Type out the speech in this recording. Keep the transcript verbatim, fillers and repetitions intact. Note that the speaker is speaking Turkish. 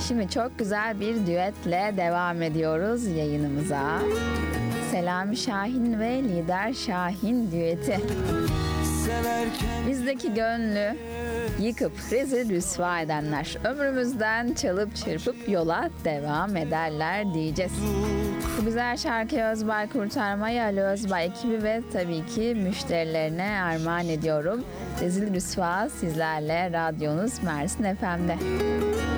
Şimdi çok güzel bir düetle devam ediyoruz yayınımıza. Selami Şahin ve Lider Şahin düeti. Bizdeki gönlü yıkıp rezil rüsva edenler ömrümüzden çalıp çırpıp yola devam ederler diyeceğiz. Bu güzel şarkıyı Özbay Kurtarma'yı, Ali Özbay ekibi ve tabii ki müşterilerine armağan ediyorum. Rezil rüsva sizlerle, radyonuz Mersin F M'de.